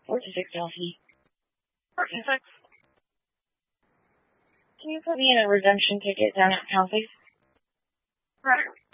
4 to 6 Delphi. 4 to 6. Can you put me in a redemption ticket down at town, please? Right.